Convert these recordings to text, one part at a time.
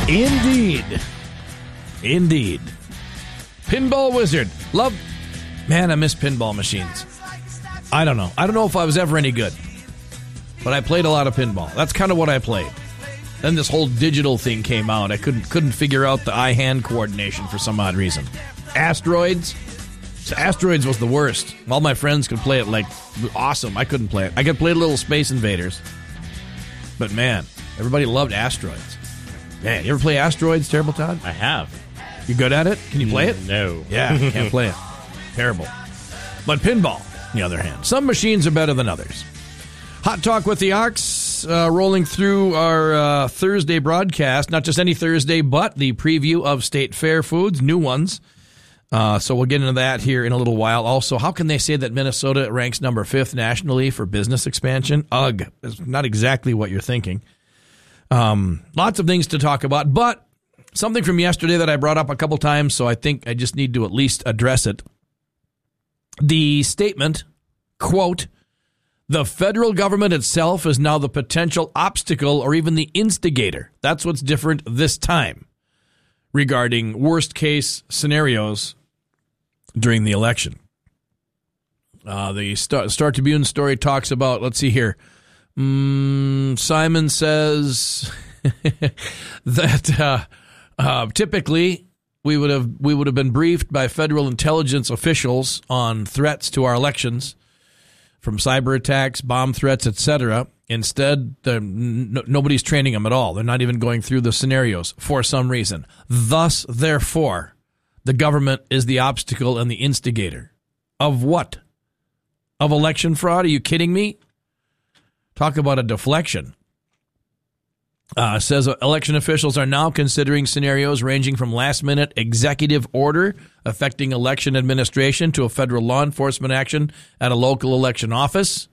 Indeed. Pinball Wizard. Man, I miss pinball machines. I don't know if I was ever any good, but I played a lot of pinball. That's kind of what I played. Then this whole digital thing came out. I couldn't figure out the eye-hand coordination for some odd reason. Asteroids. So Asteroids was the worst. All my friends could play it like awesome. I couldn't play it. I could play little Space Invaders. But man, everybody loved Asteroids. Man, you ever play Asteroids, Terrible Todd? I have. You good at it? Can you play it? No. Yeah, can't play it. Terrible. But pinball, on the other hand. Some machines are better than others. Hot Talk with the Ox, rolling through our Thursday broadcast. Not just any Thursday, but the preview of State Fair foods, new ones. So we'll get into that here in a little while. Also, how can they say that Minnesota ranks number 5th nationally for business expansion? Ugh, that's not exactly what you're thinking. Lots of things to talk about, but something from yesterday that I brought up a couple times, so I think I just need to at least address it. The statement, quote, "The federal government itself is now the potential obstacle or even the instigator." That's what's different this time regarding worst-case scenarios during the election. The Star Tribune story talks about, let's see here, Simon says that typically we would have been briefed by federal intelligence officials on threats to our elections, from cyber attacks, bomb threats, etc. Instead, nobody's training them at all. They're not even going through the scenarios for some reason. Thus, therefore, the government is the obstacle and the instigator. Of what? Of election fraud? Are you kidding me? Talk about a deflection. Says election officials are now considering scenarios ranging from last-minute executive order affecting election administration to a federal law enforcement action at a local election office.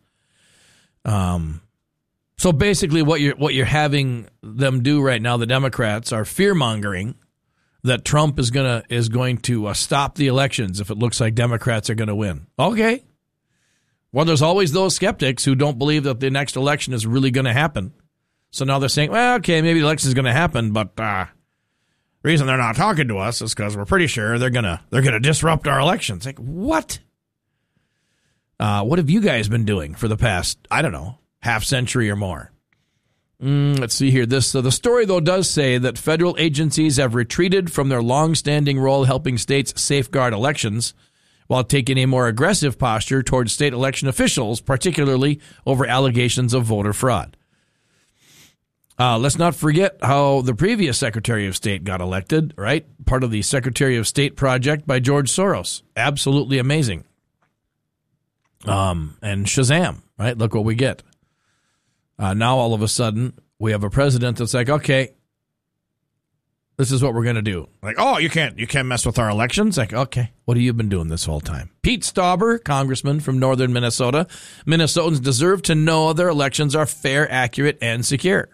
So basically, what you're having them do right now, the Democrats, are fear-mongering that Trump is going to stop the elections if it looks like Democrats are going to win. Okay. Well, there's always those skeptics who don't believe that the next election is really going to happen. So now they're saying, well, okay, maybe the election is going to happen, but the reason they're not talking to us is because we're pretty sure they're gonna disrupt our elections. Like, what? What have you guys been doing for the past, I don't know, half century or more? Let's see here. The story, though, does say that federal agencies have retreated from their long-standing role helping states safeguard elections while taking a more aggressive posture towards state election officials, particularly over allegations of voter fraud. Let's not forget how the previous Secretary of State got elected, right? Part of the Secretary of State project by George Soros. Absolutely amazing. And Shazam, right? Look what we get. Now, all of a sudden, we have a president that's like, okay, this is what we're going to do. Like, oh, you can't mess with our elections? Like, okay, what have you been doing this whole time? Pete Stauber, congressman from northern Minnesota. Minnesotans deserve to know their elections are fair, accurate, and secure.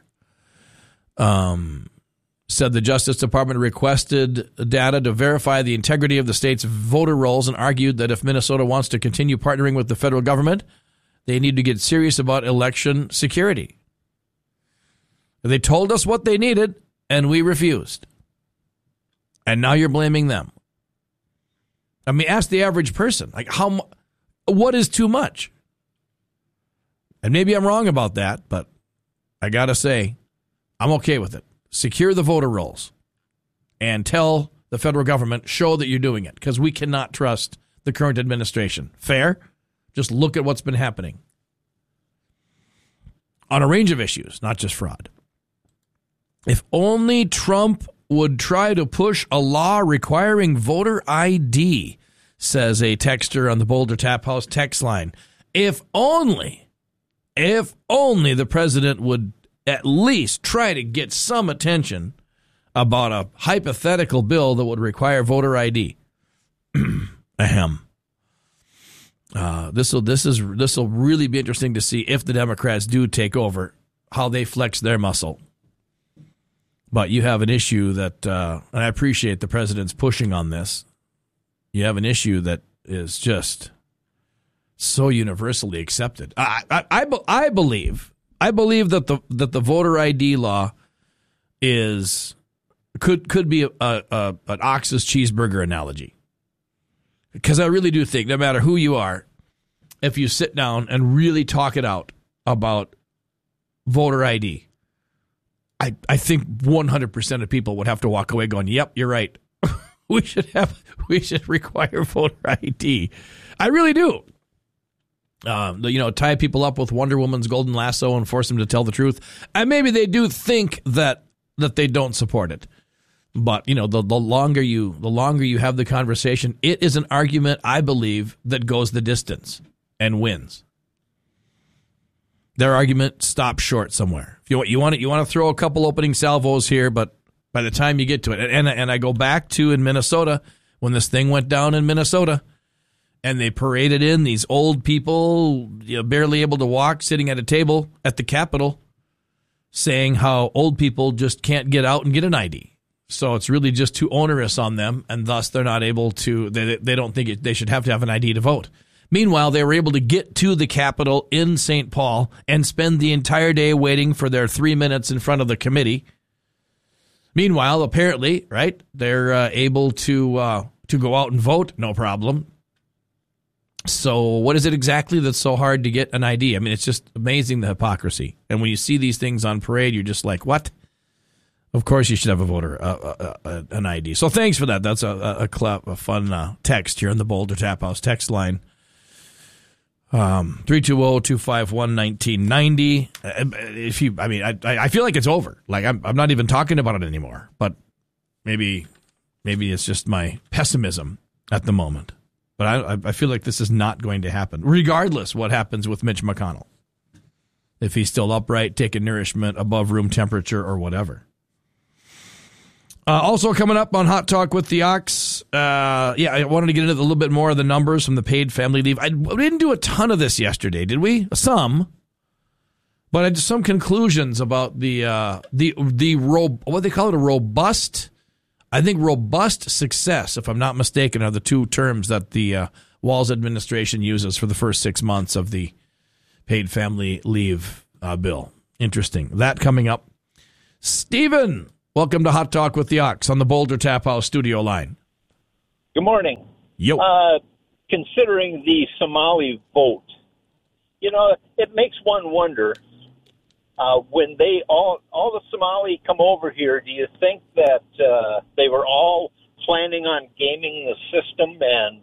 Said the Justice Department requested data to verify the integrity of the state's voter rolls and argued that if Minnesota wants to continue partnering with the federal government, they need to get serious about election security. They told us what they needed, and we refused. And now you're blaming them. I mean, ask the average person, like, what is too much? And maybe I'm wrong about that, but I got to say, I'm okay with it. Secure the voter rolls and tell the federal government, show that you're doing it, because we cannot trust the current administration. Fair? Just look at what's been happening on a range of issues, not just fraud. If only Trump would try to push a law requiring voter ID, says a texter on the Boulder Tap House text line. If only the president would at least try to get some attention about a hypothetical bill that would require voter ID. Ahem. This will really be interesting to see if the Democrats do take over, how they flex their muscle. But you have an issue that, and I appreciate the president's pushing on this. You have an issue that is just so universally accepted. I believe that the voter ID law is could be an Ox's cheeseburger analogy. Because I really do think, no matter who you are, if you sit down and really talk it out about voter ID, I think 100% of people would have to walk away going, yep, you're right. we should require voter ID. I really do. Tie people up with Wonder Woman's golden lasso and force them to tell the truth. And maybe they do think that they don't support it. But, the longer you have the conversation, it is an argument, I believe, that goes the distance and wins. Their argument stops short somewhere. If you want to throw a couple opening salvos here, but by the time you get to it, and I go back to in Minnesota, when this thing went down in Minnesota, and they paraded in these old people, barely able to walk, sitting at a table at the Capitol, saying how old people just can't get out and get an ID. So it's really just too onerous on them, and thus they're not able to, they don't think they should have to have an ID to vote. Meanwhile, they were able to get to the Capitol in St. Paul and spend the entire day waiting for their 3 minutes in front of the committee. Meanwhile, apparently, right, they're able to go out and vote, no problem. So what is it exactly that's so hard to get an ID? I mean, it's just amazing, the hypocrisy. And when you see these things on parade, you're just like, what? Of course you should have a voter, an ID. So thanks for that. That's a fun text here on the Boulder Tap House text line. 320-251-1990. I feel like it's over. Like I'm not even talking about it anymore. But maybe it's just my pessimism at the moment. But I feel like this is not going to happen, regardless what happens with Mitch McConnell. If he's still upright, taking nourishment above room temperature or whatever. Also coming up on Hot Talk with the Ox, I wanted to get into a little bit more of the numbers from the paid family leave. We didn't do a ton of this yesterday, did we? Some. But I just some conclusions about what they call it, a robust, I think robust success, if I'm not mistaken, are the two terms that the Walz administration uses for the first 6 months of the paid family leave bill. Interesting. That coming up. Stephen, welcome to Hot Talk with the Ox on the Boulder Tap House studio line. Good morning. Yo. Considering the Somali vote, it makes one wonder, when they all the Somali come over here, do you think that they were all planning on gaming the system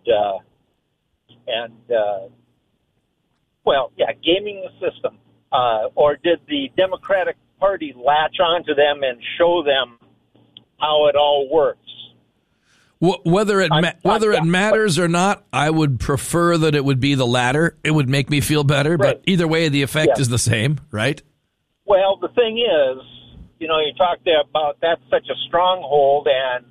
gaming the system, or did the Democratic Party latch onto them and show them how it all works? Whether it matters or not, I would prefer that it would be the latter. It would make me feel better, right. But either way, the effect is the same, right? Well, the thing is, you talked about that's such a stronghold and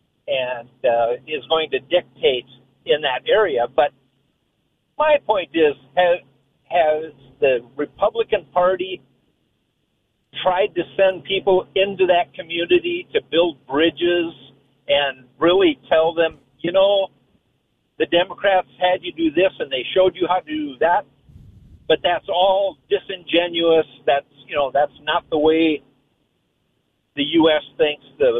is going to dictate in that area. But my point is, has the Republican Party tried to send people into that community to build bridges and really tell them, the Democrats had you do this and they showed you how to do that, but that's all disingenuous. That's not the way the U.S. thinks, the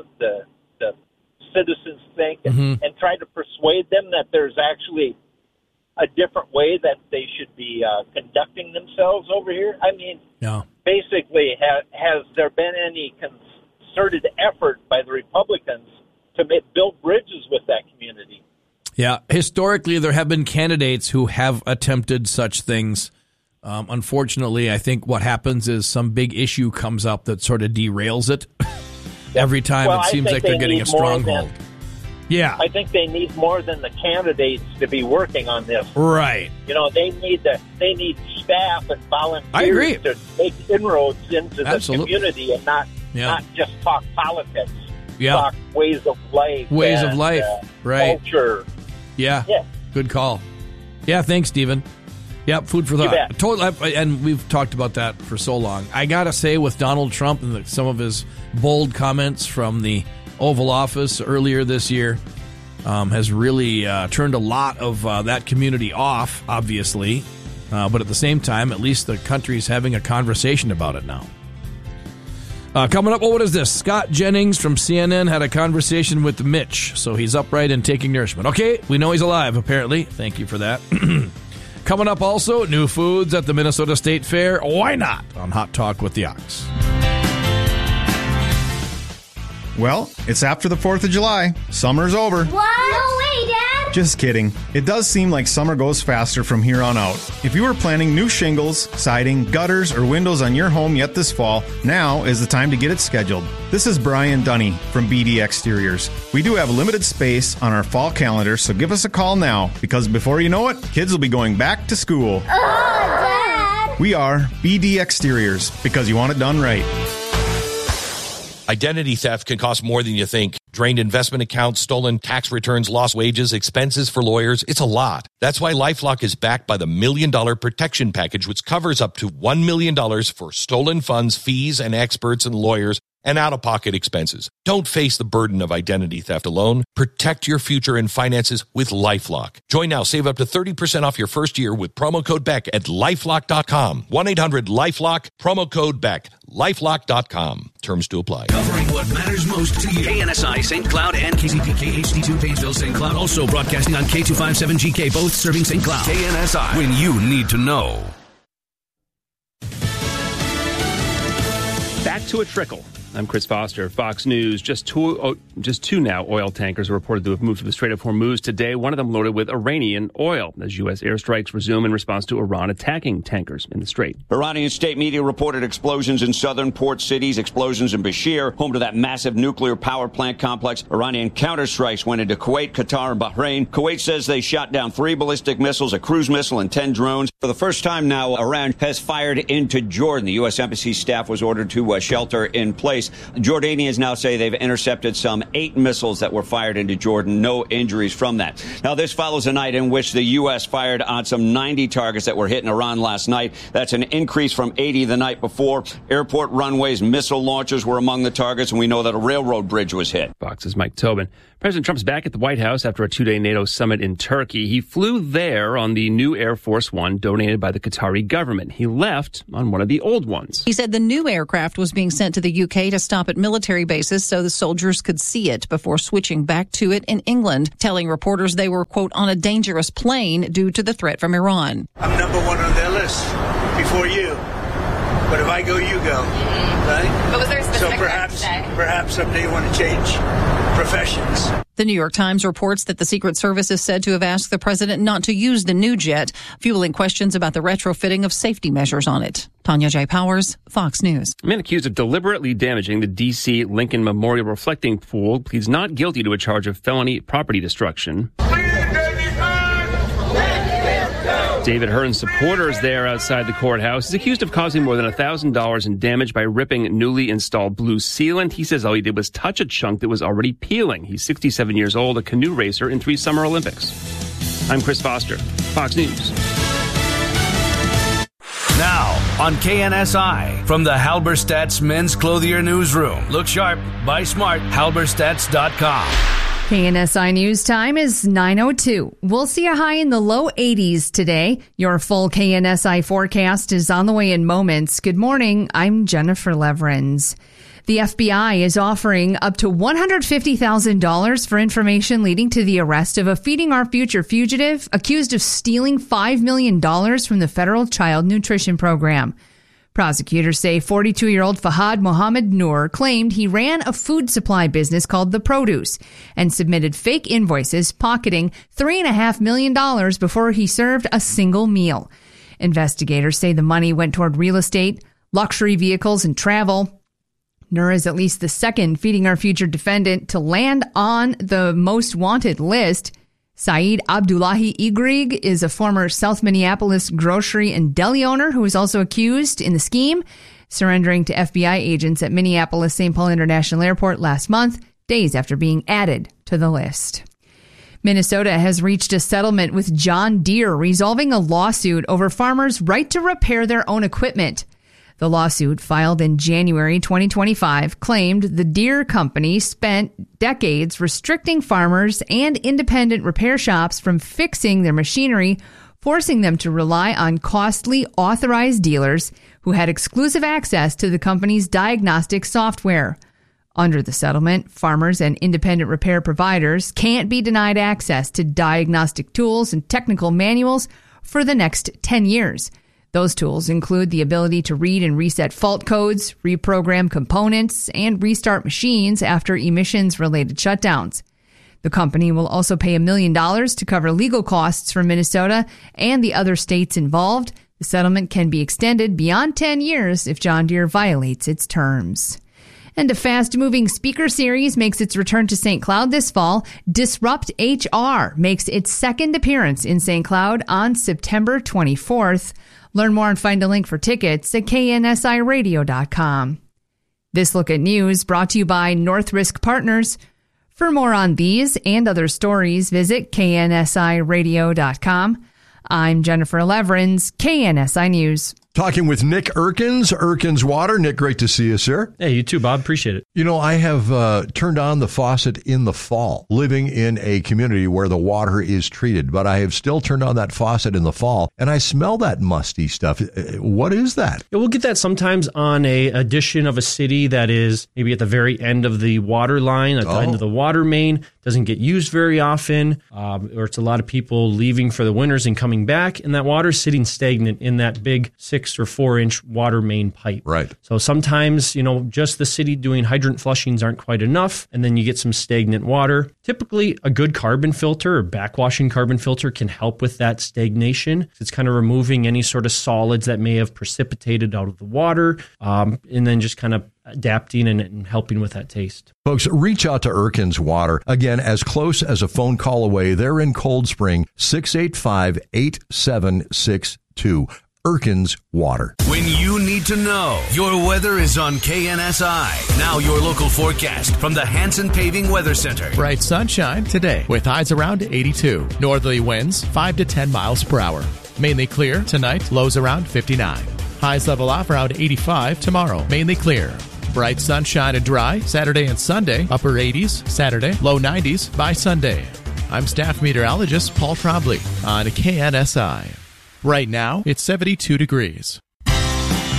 citizens think, and try to persuade them that there's actually a different way that they should be conducting themselves over here. I mean, basically, has there been any concerted effort by the Republicans to build bridges with that community? Yeah, historically, there have been candidates who have attempted such things. Unfortunately, I think what happens is some big issue comes up that sort of derails it. Every time it seems like they're getting a stronghold. Yeah, I think they need more than the candidates to be working on this. Right. They need staff and volunteers I agree. to make inroads into the community and not just talk politics. Yeah. Talk ways of life. Right. Culture. Yeah. Good call. Yeah, thanks, Stephen. Yep, food for thought. Totally, and we've talked about that for so long. I got to say, with Donald Trump and some of his bold comments from the Oval Office earlier this year has really turned a lot of that community off, obviously. But at the same time, at least the country's having a conversation about it now. Coming up, what is this? Scott Jennings from CNN had a conversation with Mitch, so he's upright and taking nourishment. Okay, we know he's alive, apparently. Thank you for that. Coming up also, new foods at the Minnesota State Fair. Why not? On Hot Talk with the Ox. Well, it's after the 4th of July. Summer's over. What? No way, Dad! Just kidding. It does seem like summer goes faster from here on out. If you are planning new shingles, siding, gutters, or windows on your home yet this fall, now is the time to get it scheduled. This is Brian Dunny from BD Exteriors. We do have limited space on our fall calendar, so give us a call now, because before you know it, kids will be going back to school. Dad! We are BD Exteriors, because you want it done right. Identity theft can cost more than you think. Drained investment accounts, stolen tax returns, lost wages, expenses for lawyers. It's a lot. That's why LifeLock is backed by the $1 Million Protection Package, which covers up to $1 million for stolen funds, fees, and experts and lawyers, and out-of-pocket expenses. Don't face the burden of identity theft alone. Protect your future and finances with LifeLock. Join now. Save up to 30% off your first year with promo code BECK at LifeLock.com. 1-800-LifeLock, promo code BECK. LifeLock.com. Terms to apply. Covering what matters most to you. KNSI St. Cloud and KCPK HD2 Painesville St. Cloud. Also broadcasting on K257GK, both serving St. Cloud. KNSI, when you need to know. Back to a trickle. I'm Chris Foster, Fox News. Just two now oil tankers are reported to have moved to the Strait of Hormuz today, one of them loaded with Iranian oil, as U.S. airstrikes resume in response to Iran attacking tankers in the Strait. Iranian state media reported explosions in southern port cities, explosions in Bashir, home to that massive nuclear power plant complex. Iranian counterstrikes went into Kuwait, Qatar, and Bahrain. Kuwait says they shot down 3 ballistic missiles, a cruise missile, and 10 drones. For the first time now, Iran has fired into Jordan. The U.S. Embassy staff was ordered to shelter in place. Jordanians now say they've intercepted some 8 missiles that were fired into Jordan. No injuries from that. Now, this follows a night in which the U.S. fired on some 90 targets that were hit in Iran last night. That's an increase from 80 the night before. Airport runways, missile launchers were among the targets, and we know that a railroad bridge was hit. Fox's Mike Tobin. President Trump's back at the White House after a 2-day NATO summit in Turkey. He flew there on the new Air Force One donated by the Qatari government. He left on one of the old ones. He said the new aircraft was being sent to the UK to stop at military bases so the soldiers could see it before switching back to it in England, telling reporters they were, quote, on a dangerous plane due to the threat from Iran. I'm number one on their list before you. But if I go, you go, right? But was there a specific perhaps someday you want to change professions. The New York Times reports that the Secret Service is said to have asked the president not to use the new jet, fueling questions about the retrofitting of safety measures on it. Tanya J. Powers, Fox News. A man accused of deliberately damaging the D.C. Lincoln Memorial Reflecting Pool pleads not guilty to a charge of felony property destruction. David Hearn's supporters there outside the courthouse is accused of causing more than $1,000 in damage by ripping newly installed blue sealant. He says all he did was touch a chunk that was already peeling. He's 67 years old, a canoe racer in 3 Summer Olympics. I'm Chris Foster, Fox News. Now on KNSI from the Halberstadt's Men's Clothier Newsroom. Look sharp, buy smart, halberstadts.com. KNSI News time is 9:02. We'll see a high in the low 80s today. Your full KNSI forecast is on the way in moments. Good morning. I'm Jennifer Leverins. The FBI is offering up to $150,000 for information leading to the arrest of a Feeding Our Future fugitive accused of stealing $5 million from the federal child nutrition program. Prosecutors say 42-year-old Fahad Mohammed Noor claimed he ran a food supply business called The Produce and submitted fake invoices pocketing $3.5 million before he served a single meal. Investigators say the money went toward real estate, luxury vehicles, and travel. Noor is at least the second Feeding Our Future defendant to land on the most wanted list. Saeed Abdullahi Igrig is a former South Minneapolis grocery and deli owner who was also accused in the scheme, surrendering to FBI agents at Minneapolis-St. Paul International Airport last month, days after being added to the list. Minnesota has reached a settlement with John Deere, resolving a lawsuit over farmers' right to repair their own equipment. The lawsuit, filed in January 2025, claimed the Deere company spent decades restricting farmers and independent repair shops from fixing their machinery forcing them to rely on costly authorized dealers who had exclusive access to the company's diagnostic software. Under the settlement, farmers and independent repair providers can't be denied access to diagnostic tools and technical manuals for the next 10 years. Those tools include the ability to read and reset fault codes, reprogram components, and restart machines after emissions-related shutdowns. The company will also pay $1 million to cover legal costs for Minnesota and the other states involved. The settlement can be extended beyond 10 years if John Deere violates its terms. And a fast-moving speaker series makes its return to St. Cloud this fall. Disrupt HR makes its second appearance in St. Cloud on September 24th. Learn more and find a link for tickets at KNSIRadio.com. This Look at News brought to you by North Risk Partners. For more on these and other stories, visit KNSIRadio.com. I'm Jennifer Leverins, KNSI News. Talking with Nick Erkins, Erkins Water. Nick, great to see you, sir. Hey, you too, Bob. Appreciate it. You know, I have turned on the faucet in the fall, living in a community where the water is treated, but I have still turned on that faucet in the fall, and I smell that musty stuff. What is that? Yeah, we'll get that sometimes on a addition of a city that is maybe at the very end of the water line, at the end of the water main, doesn't get used very often, or it's a lot of people leaving for the winters and coming back, and that water's sitting stagnant in that big 6 or 4 inch water main pipe. Right. So sometimes, just the city doing hydrant flushings aren't quite enough, and then you get some stagnant water. Typically, a good carbon filter or backwashing carbon filter can help with that stagnation. It's kind of removing any sort of solids that may have precipitated out of the water, and then just kind of adapting and helping with that taste. Folks, reach out to Erkins Water. Again, as close as a phone call away. They're in Cold Spring, 685-8762. Erkins Water. When you need to know, your weather is on KNSI. Now your local forecast from the Hanson Paving Weather Center. Bright sunshine today with highs around 82. Northerly winds 5 to 10 miles per hour. Mainly clear tonight, lows around 59. Highs level off around 85 tomorrow. Mainly clear. Bright sunshine and dry Saturday and Sunday. Upper 80s Saturday, low 90s by Sunday. I'm staff meteorologist Paul Trombley on KNSI. Right now, it's 72 degrees.